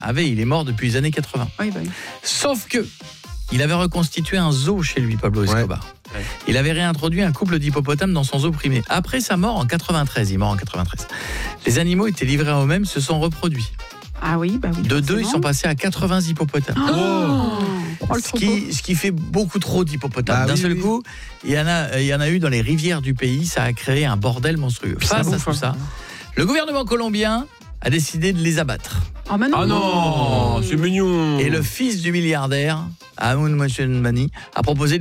il est mort depuis les années 80. Oui, bah oui. Sauf que il avait reconstitué un zoo chez lui, Pablo Escobar. Ouais. Il avait réintroduit un couple d'hippopotames dans son zoo privé. Après sa mort en 93, il est mort en 93. Les animaux étaient livrés à eux-mêmes, se sont reproduits. Ah oui, bah oui. De 2, ils forcément. sont passés à 80 hippopotames. Oh, le Ce troupeau. qui fait beaucoup trop d'hippopotames. Ah D'un oui, seul oui. coup, il y en a eu dans les rivières du pays. Ça a créé un bordel monstrueux. Face à tout ça, le gouvernement colombien a décidé de les abattre. Oh, bah non. Ah non, c'est mignon. Et le fils du milliardaire, Amun Mani, a proposé